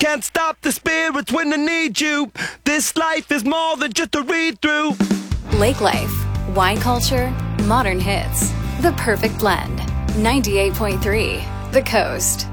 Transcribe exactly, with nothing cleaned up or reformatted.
Can't stop the spirits when they need you. This life is more than just a read-through. Lake Life, wine culture, modern hits. The perfect blend. ninety-eight point three, The Coast.